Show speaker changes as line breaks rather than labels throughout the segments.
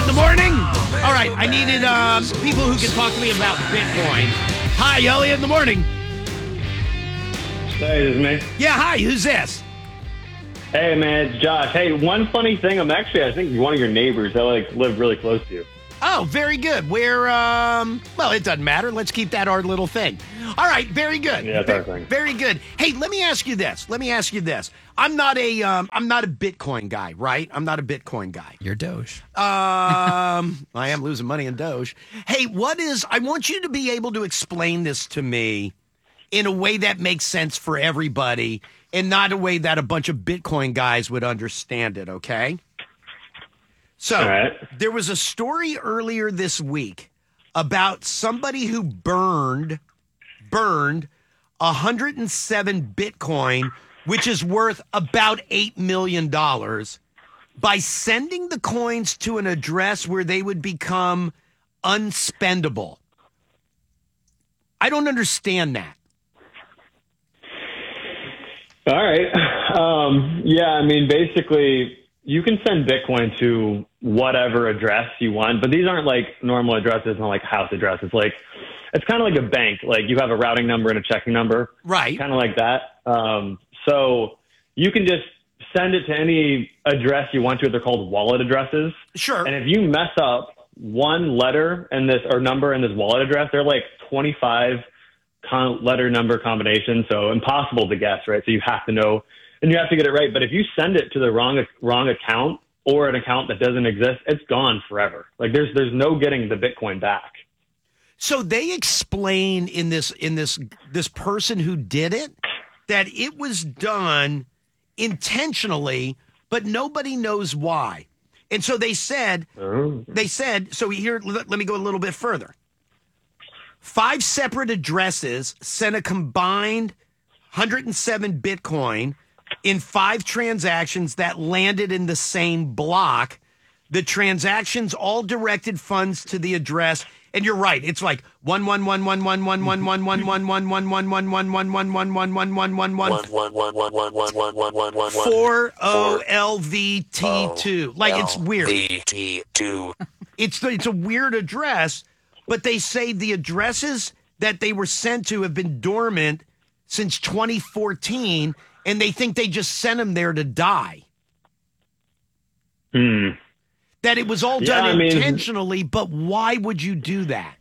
in the morning. All right, I needed people who can talk to me about Bitcoin. Hi, Elliot in the morning.
Hey, this is me.
Yeah, hi, who's this?
Hey, man, it's Josh. Hey, one funny thing, I think one of your neighbors. I live really close to you.
Oh, very good. Well, it doesn't matter. Let's keep that our little thing. All right, very good.
Yeah, that's our thing.
Very good. Hey, let me ask you this. I'm not a Bitcoin guy, right? I'm not a Bitcoin guy.
You're Doge.
I am losing money in Doge. Hey, I want you to be able to explain this to me in a way that makes sense for everybody and not a way that a bunch of Bitcoin guys would understand it, okay? So,
right.
There was a story earlier this week about somebody who burned 107 Bitcoin, which is worth about $8 million, by sending the coins to an address where they would become unspendable. I don't understand that.
All right. Basically, you can send Bitcoin to whatever address you want, but these aren't like normal addresses, not like house addresses. It's kind of like a bank. Like you have a routing number and a checking number.
Right.
Kind of like that. So you can just send it to any address you want to. They're called wallet addresses.
Sure.
And if you mess up one letter in this or number in this wallet address, they're like 25 letter number combination. So impossible to guess, right? So you have to know and you have to get it right. But if you send it to the wrong account or an account that doesn't exist, it's gone forever. Like there's no getting the Bitcoin back.
So they explain in this person who did it that it was done intentionally, but nobody knows why. And so they said, so here, let me go a little bit further. 5 separate addresses sent a combined 107 Bitcoin in 5 transactions that landed in the same block. The transactions all directed funds to the address. And you're right. It's like 4OLVT2. Like it's weird. It's a weird address, but they say the addresses that they were sent to have been dormant since 2014, and they think they just sent them there to die. That it was all done intentionally, but why would you do that?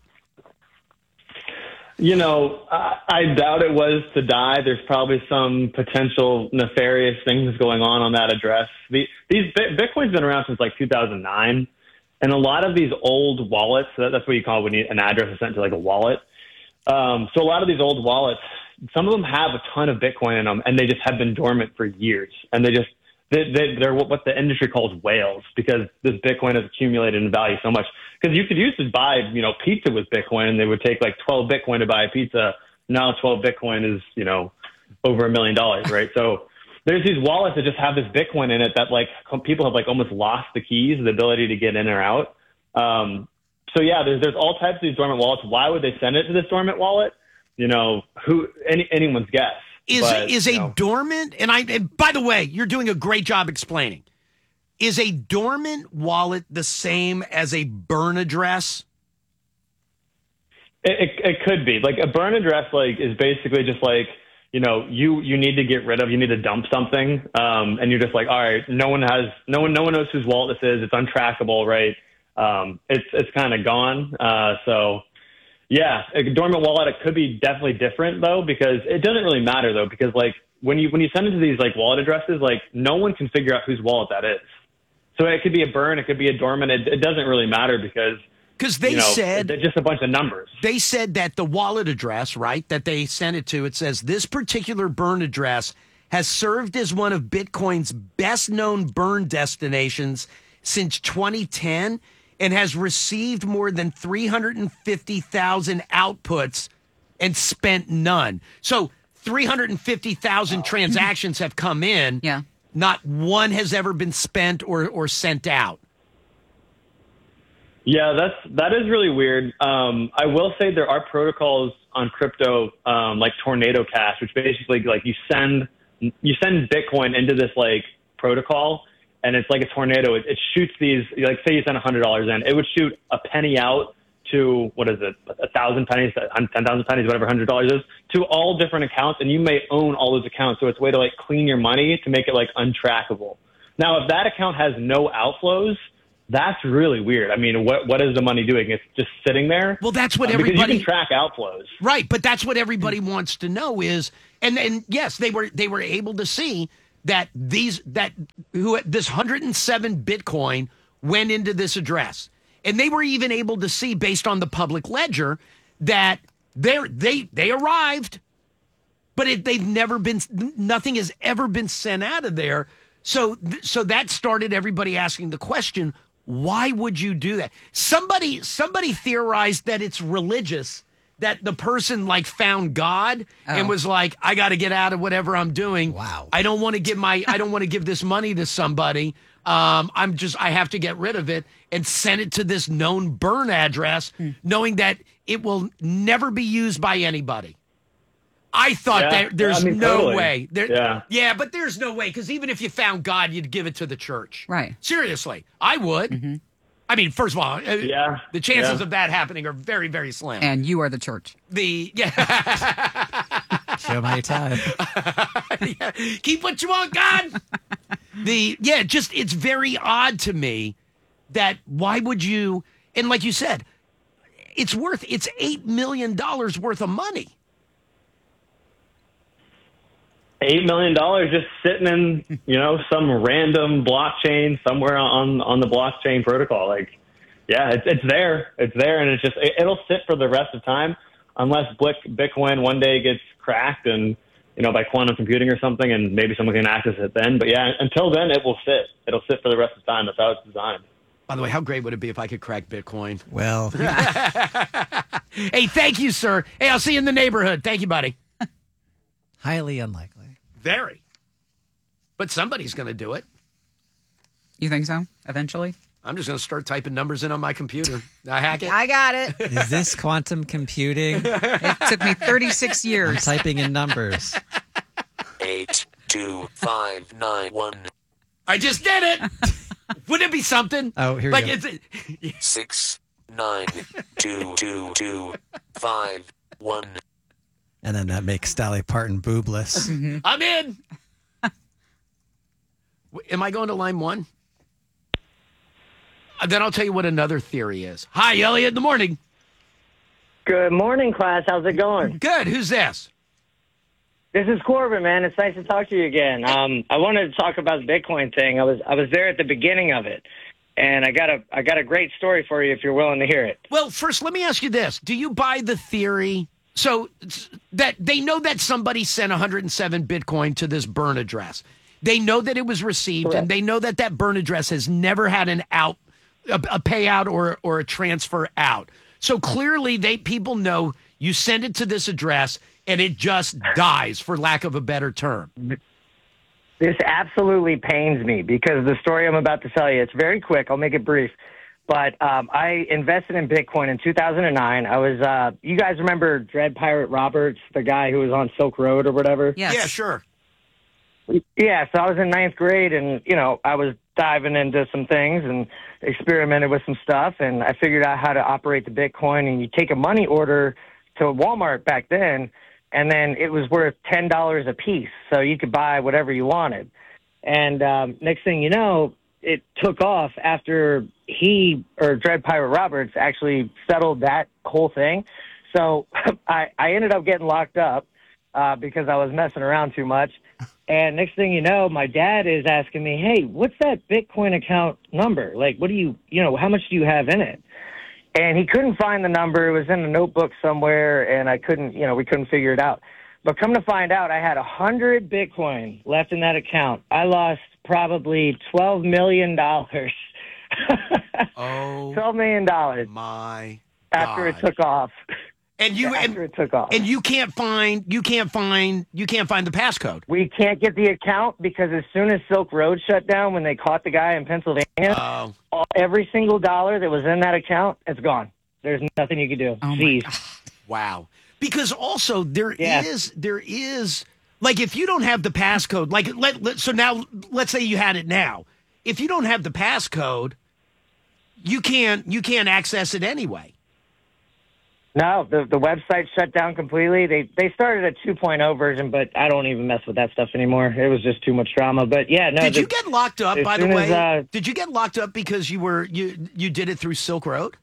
I doubt it was to die. There's probably some potential nefarious things going on that address. Bitcoin's been around since like 2009, and a lot of these old wallets, that's what you call when an address is sent to like a wallet. So a lot of these old wallets, some of them have a ton of Bitcoin in them, and they just have been dormant for years, and they're what the industry calls whales because this Bitcoin has accumulated in value so much. Because you could use to buy, pizza with Bitcoin, and they would take like 12 Bitcoin to buy a pizza. Now 12 Bitcoin is, over $1 million, right? So there's these wallets that just have this Bitcoin in it that like people have like almost lost the keys, the ability to get in or out. There's all types of these dormant wallets. Why would they send it to this dormant wallet? Anyone's guess.
Is a dormant, and by the way, you're doing a great job explaining. Is a dormant wallet the same as a burn address?
It could be. Like a burn address is basically just like, you need to get rid of, you need to dump something. And you're just like, all right, no one knows whose wallet this is. It's untrackable, right? It's kind of gone. Yeah, a dormant wallet, it could be definitely different though, because it doesn't really matter though, because like when you send it to these like wallet addresses, like no one can figure out whose wallet that is. So it could be a burn, it could be a dormant. It doesn't really matter because
they said
they're just a bunch of numbers.
They said that the wallet address, right, that they sent it to, it says this particular burn address has served as one of Bitcoin's best known burn destinations since 2010. And has received more than 350,000 outputs and spent none. So 350,000 transactions have come in.
Yeah.
Not one has ever been spent or sent out.
Yeah, that is really weird. I will say there are protocols on crypto like Tornado Cash, which basically like you send Bitcoin into this like protocol. and it's like a tornado. It shoots these, like say you send $100 in, it would shoot a penny out to, what is it, 1,000 pennies, 10,000 pennies, whatever $100 is, to all different accounts, and you may own all those accounts. So it's a way to like clean your money to make it like untrackable. Now, if that account has no outflows, that's really weird. I mean, what is the money doing? It's just sitting there.
Well, that's what
because
everybody
you can track outflows,
right? But that's what everybody wants to know is, and yes, they were able to see that this 107 Bitcoin went into this address. And they were even able to see, based on the public ledger, that they arrived, but nothing has ever been sent out of there. So that started everybody asking the question, why would you do that? Somebody theorized that it's religious, that the person like found God and was like, I got to get out of whatever I'm doing.
Wow.
I don't want to give this money to somebody. I have to get rid of it and send it to this known burn address, knowing that it will never be used by anybody. I thought that there's no way. But there's no way, because even if you found God, you'd give it to the church.
Right.
Seriously, I would. Mm-hmm. I mean, first of all, the chances of that happening are very, very slim.
And you are the church.
Show my time.
Keep what you want, God. It's very odd to me that why would you, and like you said, it's $8 million worth of money.
$8 million just sitting in, some random blockchain somewhere on the blockchain protocol. Like, it's there. It's there, and it'll sit for the rest of time unless Bitcoin one day gets cracked and, by quantum computing or something, and maybe someone can access it then. But until then, it will sit. It'll sit for the rest of the time. That's how it's designed.
By the way, how great would it be if I could crack Bitcoin?
Well.
Hey, thank you, sir. Hey, I'll see you in the neighborhood. Thank you, buddy.
Highly unlikely.
Very. But somebody's going to do it.
You think so? Eventually?
I'm just going to start typing numbers in on my computer. I hack it.
I got it.
Is this quantum computing?
It took me 36 years.
I'm typing in numbers.
82591.
I just did it. Wouldn't it be something?
Oh, here
we
go.
6922251.
And then that makes Dolly Parton boobless.
Mm-hmm.
I'm in. Am I going to line one? Then I'll tell you what another theory is. Hi, Elliot. In the morning.
Good morning, class. How's it going?
Good. Who's this?
This is Corbin, man. It's nice to talk to you again. I wanted to talk about the Bitcoin thing. I was there at the beginning of it, and I got a great story for you if you're willing to hear it.
Well, first, let me ask you this: do you buy the theory? So that they know that somebody sent 107 Bitcoin to this burn address. They know that it was received,
Correct.
and they know that burn address has never had a payout or a transfer out. So clearly, people know you send it to this address, and it just dies, for lack of a better term.
This absolutely pains me because the story I'm about to tell you, it's very quick. I'll make it brief. But I invested in Bitcoin in 2009. I was, you guys remember Dread Pirate Roberts, the guy who was on Silk Road or whatever?
Yes.
Yeah, sure.
Yeah, so I was in ninth grade, and, I was diving into some things and experimented with some stuff, and I figured out how to operate the Bitcoin. And you take a money order to Walmart back then, and then it was worth $10 a piece, so you could buy whatever you wanted. And next thing you know, it took off after Dread Pirate Roberts actually settled that whole thing. So I ended up getting locked up because I was messing around too much. And next thing you know, my dad is asking me, hey, what's that Bitcoin account number? Like, what do you how much do you have in it? And he couldn't find the number. It was in a notebook somewhere, and we couldn't figure it out. But come to find out, I had 100 Bitcoin left in that account. I lost probably $12 million.
Oh,
$12 million
my
after
God.
it took off.
And
it took off.
And you can't find the passcode.
We can't get the account because as soon as Silk Road shut down, when they caught the guy in Pennsylvania, every single dollar that was in that account, it's gone. There's nothing you can do.
Oh
Cease.
Wow. Because also there is like, if you don't have the passcode, like so now let's say you had it now if you don't have the passcode, you can't access it anyway.
No, the website shut down completely. They started a 2.0 version, but I don't even mess with that stuff anymore. It was just too much drama. But yeah, no.
Did you get locked up,
as
by the
soon
way?
as,
Did you get locked up because you did it through Silk Road?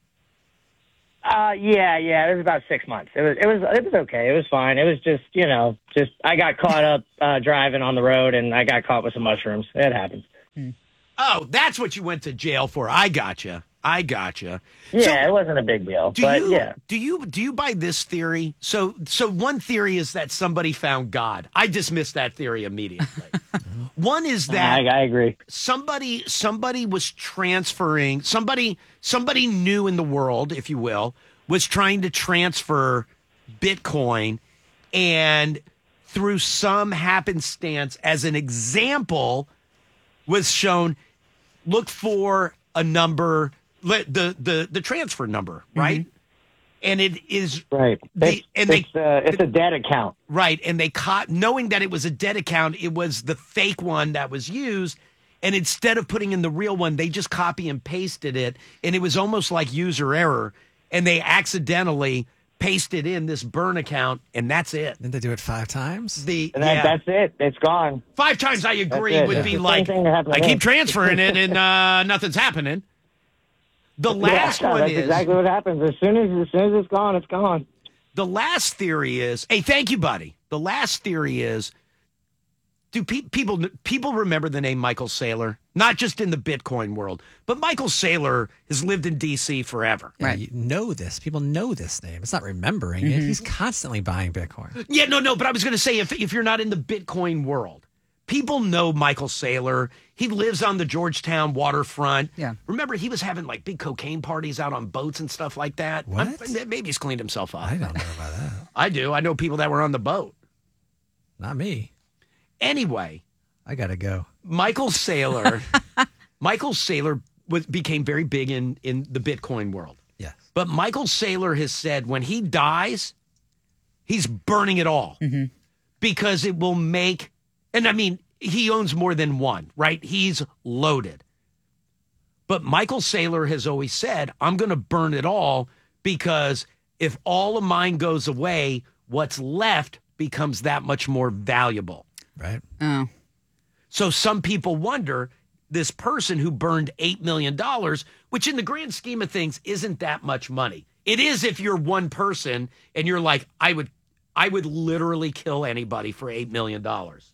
Yeah. It was about 6 months. It was okay. It was fine. It was just I got caught up driving on the road, and I got caught with some mushrooms. It happens.
Oh, that's what you went to jail for. I gotcha.
Yeah, it wasn't a big deal. Yeah.
Do you buy this theory? So one theory is that somebody found God. I dismiss that theory immediately. One is that
I agree.
somebody was transferring, somebody new in the world, if you will, was trying to transfer Bitcoin, and through some happenstance, as an example, was shown, look for a number, the transfer number, right? And it is
Right. It's a debt account.
right. And they caught, knowing that it was a debt account, it was the fake one that was used. And instead of putting in the real one, they just copy and pasted it. And it was almost like user error. And they accidentally pasted in this burn account, and that's it.
Didn't they do it 5 times?
That's it. It's gone.
5 times, I agree,
That's it.
would
It's
be
the same
like,
thing that happened
I
to me.
keep transferring it and nothing's happening. The last one
that's
is
exactly what happens. As soon as it's gone, it's gone.
the last theory is. Hey, thank you, buddy. The last theory is. Do people remember the name Michael Saylor? Not just in the Bitcoin world, but Michael Saylor has lived in D.C. forever.
Yeah,
Right.
you know this. People know this name. It's not remembering it. He's constantly buying Bitcoin.
Yeah, no. But I was going to say, if you're not in the Bitcoin world, people know Michael Saylor. He lives on the Georgetown waterfront.
Yeah.
Remember, he was having like big cocaine parties out on boats and stuff like that.
What?
Maybe he's cleaned himself up.
I don't know about that.
I do. I know people that were on the boat.
Not me.
Anyway,
I got to go.
Michael Saylor became very big in the Bitcoin world.
Yes.
But Michael Saylor has said when he dies, he's burning it all because it will make, and I mean, he owns more than one, right? He's loaded. But Michael Saylor has always said, I'm going to burn it all because if all of mine goes away, what's left becomes that much more valuable.
Right.
Oh.
So some people wonder, this person who burned $8 million, which in the grand scheme of things isn't that much money. It is if you're one person and you're like, I would literally kill anybody for $8 million.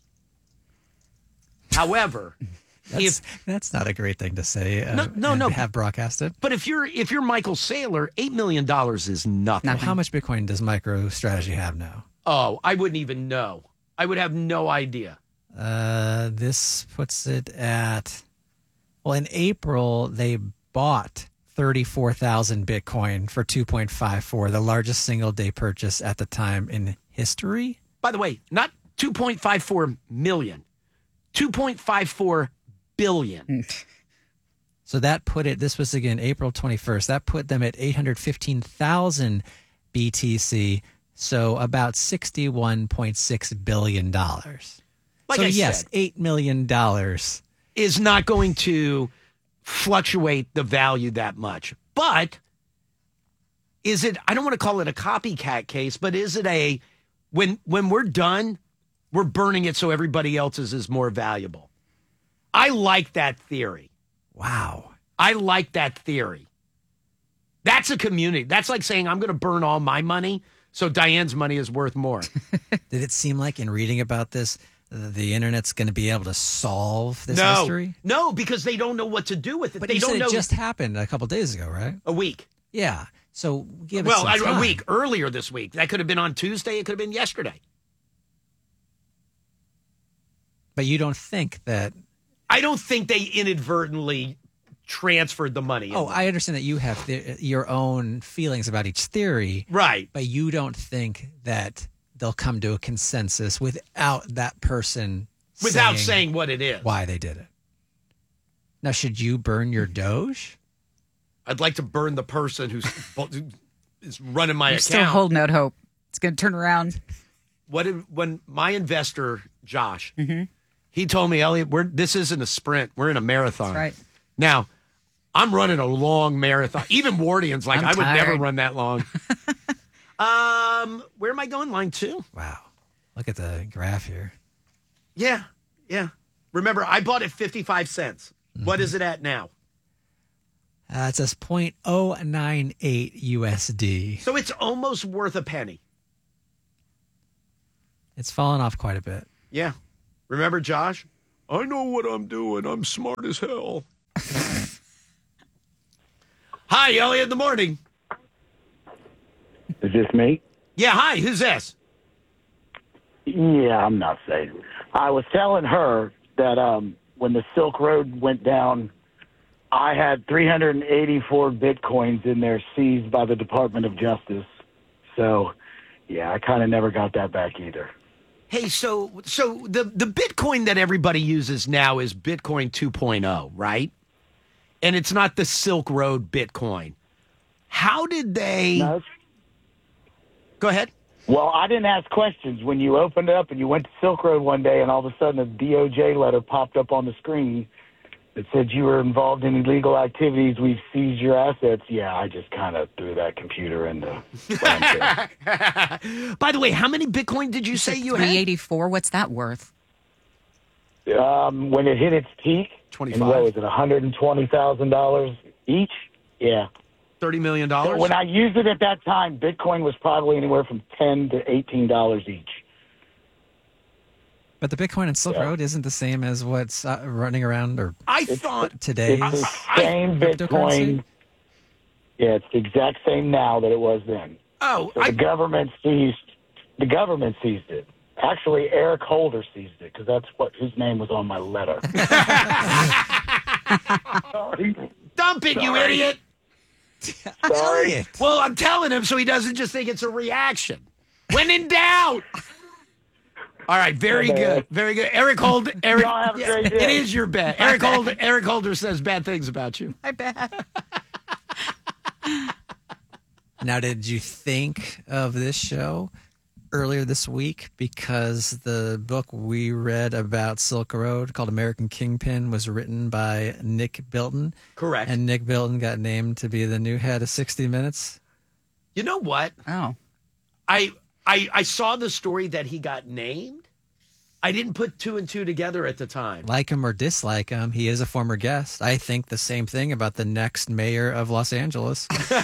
However,
That's not a great thing to say.
No.
and have broadcasted.
but if you're Michael Saylor, $8 million is nothing.
Well, how much Bitcoin does MicroStrategy have now?
Oh, I wouldn't even know. I would have no idea.
This puts it at, well, in April, they bought 34,000 Bitcoin for 2.54, the largest single day purchase at the time in history.
By the way, not 2.54 million, 2.54 billion.
So that put it, this was again April 21st, that put them at 815,000 BTC, so about $61.6 billion.
Like
so
I
yes,
said,
$8 million.
is not going to fluctuate the value that much. But is it, I don't want to call it a copycat case, but is it a, when we're done, we're burning it so everybody else's is more valuable? I like that theory.
Wow.
I like that theory. That's a community. That's like saying I'm going to burn all my money so Diane's money is worth more.
Did it seem like in reading about this, the internet's going to be able to solve this
No,
mystery?
no, because they don't know what to do with it.
But
They
you
don't
said
know.
it just happened a couple days ago, right?
A week.
Yeah. So give it
Well,
some time.
a week earlier this week. That could have been on Tuesday. It could have been yesterday.
But you don't think that...
I don't think they inadvertently transferred the money.
Oh, I understand that you have your own feelings about each theory,
right.
but you don't think that they'll come to a consensus without that person
Without saying what it is.
why they did it. Now, should you burn your Doge?
I'd like to burn the person who is running my
You're
account.
still holding out hope. It's going to turn around.
When my investor, Josh, He told me, Elliot, this isn't a sprint. We're in a marathon.
That's right.
Now, I'm running a long marathon. Even Wardian's like,
I'm
I would never
tired.
run that long. Where am I going? Line 2?
Wow. Look at the graph here.
Yeah. Remember, I bought it 55 cents. What is it at now?
It says 0.098 USD.
So it's almost worth a penny.
It's fallen off quite a bit.
Yeah. Remember, Josh? I know what I'm doing. I'm smart as hell. Hi, Elliot, in the morning.
Is this me?
Yeah, hi. Who's this?
Yeah, I'm not saying. I was telling her that when the Silk Road went down, I had 384 Bitcoins in there seized by the Department of Justice. So, yeah, I kind of never got that back either.
Hey, so the Bitcoin that everybody uses now is Bitcoin 2.0, right? And it's not the Silk Road Bitcoin. How did they...
No?
Go ahead.
Well, I didn't ask questions. When you opened up and you went to Silk Road one day and all of a sudden a DOJ letter popped up on the screen that said you were involved in illegal activities, we've seized your assets. Yeah, I just kind of threw that computer in the landfill.
By the way, how many Bitcoin did you say you had?
384. What's that worth?
When it hit its peak,
25.
and what was it, $120,000 each? Yeah.
$30 million?
So when I used it at that time, Bitcoin was probably anywhere from $10 to $18 each.
But the Bitcoin and Silk Road isn't the same as what's running around or
I thought...
today's
It's the same
cryptocurrency?
Bitcoin. Yeah, it's the exact same now that it was then.
Oh,
So the government seized it. Actually, Eric Holder seized it because that's his name was on my letter. Sorry.
dump it, you idiot!
Sorry.
Well, I'm telling him so he doesn't just think it's a reaction. When in doubt. All right, very good. Very good. Eric Holder. Eric,
Y'all have a
yes,
great day.
it is your bet. Eric Holder says bad things about you.
I bet.
Now, did you think of this show earlier this week because the book we read about Silk Road called American Kingpin was written by Nick Bilton?
Correct.
And Nick Bilton got named to be the new head of 60 Minutes?
You know what?
Oh.
I saw the story that he got named. I didn't put 2 and 2 together at the time.
Like him or dislike him, he is a former guest. I think the same thing about the next mayor of Los Angeles.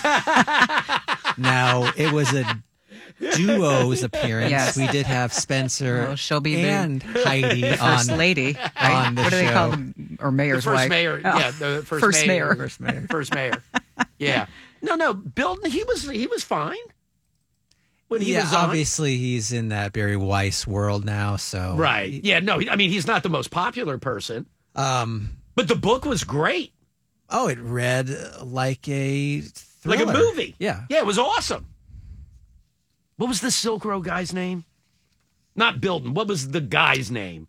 Now, it was a duo's appearance.
Yes.
We did have Spencer
Well, she'll be the
and Heidi on
First lady. Right?
on the
What do they
show.
call them? Or
The
mayor's
first
wife?
mayor.
Oh.
Yeah, the first,
First
mayor.
mayor.
First mayor.
First mayor. Yeah. No, Bilton, he was fine. When he
Yeah,
was on.
obviously he's in that Barry Weiss world now. So
Right. Yeah, no, I mean, he's not the most popular person, but the book was great.
Oh, it read like a thriller.
Like a movie.
Yeah.
Yeah, it was awesome. What was the Silk Road guy's name? Not Bilton. What was the guy's name?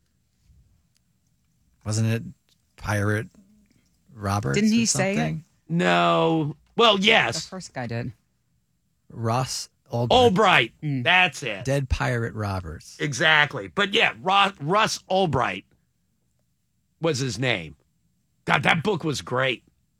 Wasn't it Pirate Roberts?
Didn't he
or
say it?
something?
No. Well,
The
yes.
first guy did.
Ross Ulbricht.
Albright. That's it.
Dead Pirate Roberts.
Exactly. But yeah, Russ Albright was his name. God, that book was great.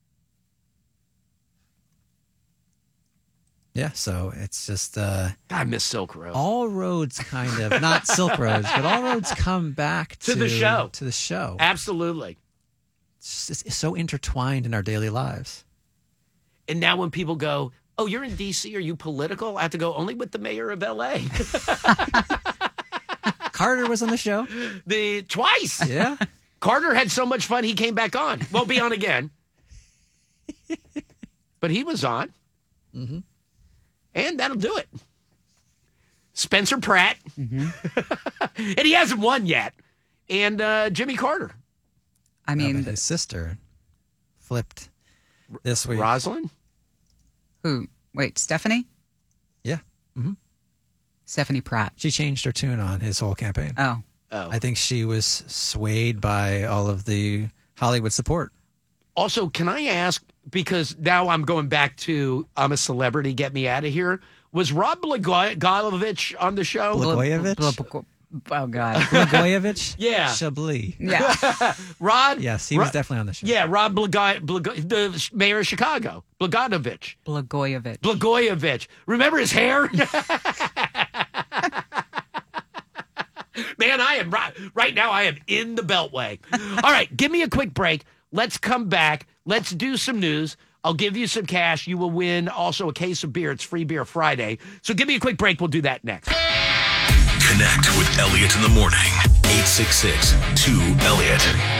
Yeah, so it's just
God, I miss Silk Road.
all roads kind of, not Silk Roads, but all roads come back
To the show.
To the show.
Absolutely.
It's so intertwined in our daily lives.
And now when people go, oh, you're in D.C., are you political? I have to go only with the mayor of L.A.
Carter was on the show.
Twice.
Yeah.
Carter had so much fun, he came back on. Won't be on again. But he was on. Mm-hmm. And that'll do it. Spencer Pratt. And he hasn't won yet. And Jimmy Carter.
I mean,
But his sister flipped this week.
Rosalind?
who? Wait, Stephanie?
Yeah.
Stephanie Pratt.
She changed her tune on his whole campaign.
Oh.
Oh.
I think she was swayed by all of the Hollywood support.
Also, can I ask, because now I'm going back to I'm a celebrity, get me out of here. Was Rob Blagojevich on the show?
Blagojevich?
Oh, God.
Blagojevich?
Yeah.
Chablis.
Yeah.
Rod?
Yes, he was definitely on the show.
Yeah, Rod the mayor of Chicago. Blagojevich.
Blagojevich.
Remember his hair? Man, I am right now. I am in the Beltway. All right, give me a quick break. Let's come back. Let's do some news. I'll give you some cash. You will win also a case of beer. It's Free Beer Friday. So give me a quick break. We'll do that next.
Connect with Elliot in the morning. 866-2-ELLIOT.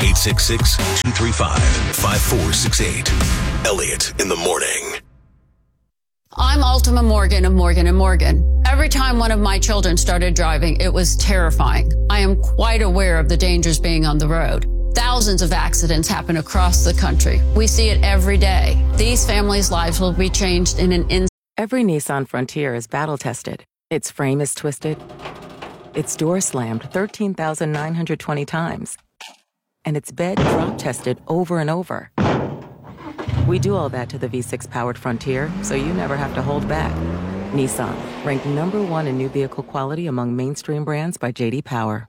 866-235-5468. Elliot in the morning.
I'm Ultima Morgan of Morgan & Morgan. Every time one of my children started driving, it was terrifying. I am quite aware of the dangers being on the road. Thousands of accidents happen across the country. We see it every day. These families' lives will be changed in an instant.
Every Nissan Frontier is battle-tested. Its frame is twisted. Its door slammed 13,920 times. And its bed drop-tested over and over. We do all that to the V6-powered Frontier, so you never have to hold back. Nissan, ranked #1 in new vehicle quality among mainstream brands by J.D. Power.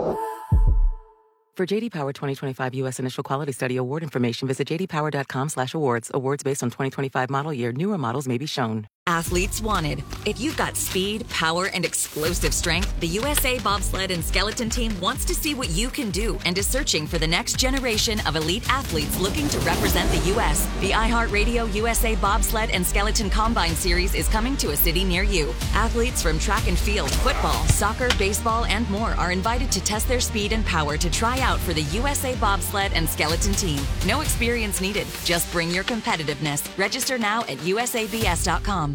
For J.D. Power 2025 U.S. Initial Quality Study Award information, visit jdpower.com/awards. Awards based on 2025 model year. Newer models may be shown.
Athletes wanted. If you've got speed, power, and explosive strength, the USA Bobsled and Skeleton Team wants to see what you can do and is searching for the next generation of elite athletes looking to represent the U.S. The iHeartRadio USA Bobsled and Skeleton Combine Series is coming to a city near you. Athletes from track and field, football, soccer, baseball, and more are invited to test their speed and power to try out for the USA Bobsled and Skeleton Team. No experience needed. Just bring your competitiveness. Register now at usabs.com.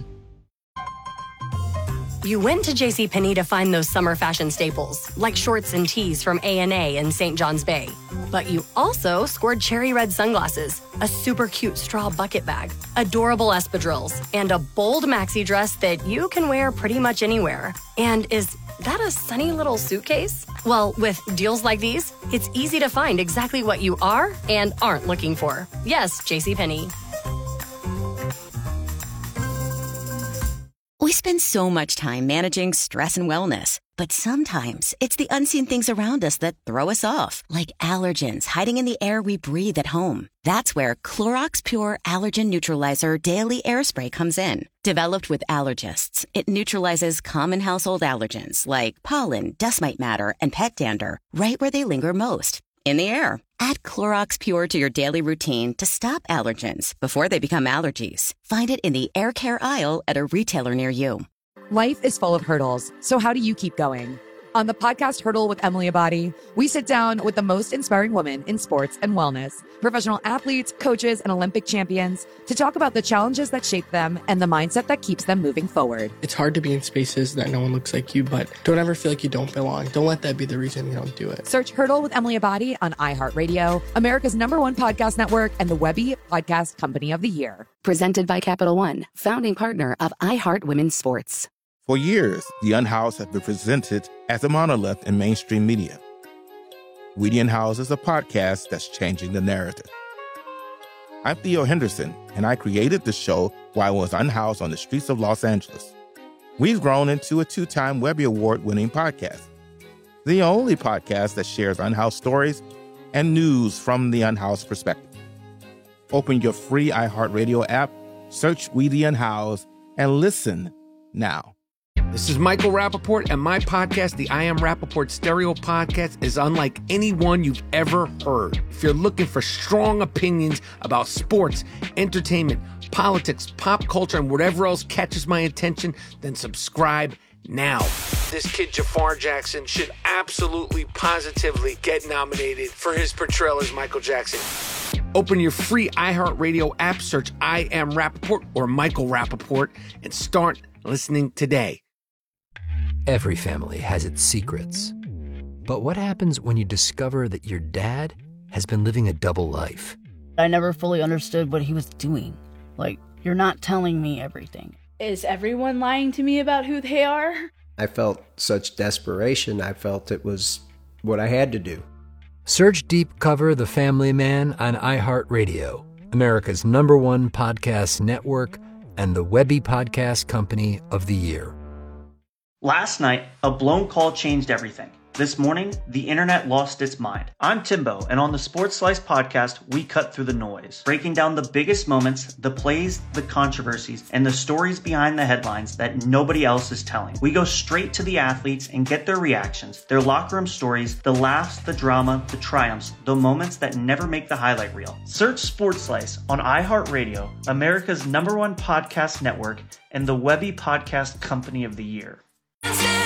You went to JCPenney to find those summer fashion staples, like shorts and tees from A&A in St. John's Bay. But you also scored cherry red sunglasses, a super cute straw bucket bag, adorable espadrilles, and a bold maxi dress that you can wear pretty much anywhere. And is that a sunny little suitcase? Well, with deals like these, it's easy to find exactly what you are and aren't looking for. Yes, JCPenney.
We spend so much time managing stress and wellness, but sometimes it's the unseen things around us that throw us off, like allergens hiding in the air we breathe at home. That's where Clorox Pure Allergen Neutralizer Daily Air Spray comes in. Developed with allergists, it neutralizes common household allergens like pollen, dust mite matter, and pet dander right where they linger most, in the air. Add Clorox Pure to your daily routine to stop allergens before they become allergies. Find it in the air care aisle at a retailer near you.
Life is full of hurdles, so how do you keep going? On the podcast Hurdle with Emily Abadi, we sit down with the most inspiring women in sports and wellness, professional athletes, coaches, and Olympic champions to talk about the challenges that shape them and the mindset that keeps them moving forward.
It's hard to be in spaces that no one looks like you, but don't ever feel like you don't belong. Don't let that be the reason you don't do it.
Search Hurdle with Emily Abadi on iHeartRadio, America's #1 podcast network, and the Webby Podcast Company of the Year.
Presented by Capital One, founding partner of iHeart Women's Sports.
For years, The Unhoused have been presented as a monolith in mainstream media. We the Unhoused is a podcast that's changing the narrative. I'm Theo Henderson, and I created the show while I was unhoused on the streets of Los Angeles. We've grown into a 2-time Webby Award-winning podcast, the only podcast that shares unhoused stories and news from the unhoused perspective. Open your free iHeartRadio app, search We the Unhoused, and listen now.
This is Michael Rappaport, and my podcast, the I Am Rappaport Stereo Podcast, is unlike any one you've ever heard. If you're looking for strong opinions about sports, entertainment, politics, pop culture, and whatever else catches my attention, then subscribe now. This kid, Jafar Jackson, should absolutely, positively get nominated for his portrayal as Michael Jackson. Open your free iHeartRadio app, search I Am Rappaport or Michael Rappaport, and start listening today.
Every family has its secrets. But what happens when you discover that your dad has been living a double life?
I never fully understood what he was doing. Like, you're not telling me everything.
Is everyone lying to me about who they are?
I felt such desperation. I felt it was what I had to do.
Search Deep Cover The Family Man on iHeartRadio, America's #1 podcast network, and the Webby Podcast Company of the Year.
Last night, a blown call changed everything.
This morning, the internet lost its mind. I'm Timbo, and on the Sports Slice podcast, we cut through the noise, breaking down the biggest moments, the plays, the controversies, and the stories behind the headlines that nobody else is telling. We go straight to the athletes and get their reactions, their locker room stories, the laughs, the drama, the triumphs, the moments that never make the highlight reel. Search Sports Slice on iHeartRadio, America's #1 podcast network, and the Webby Podcast Company of the Year.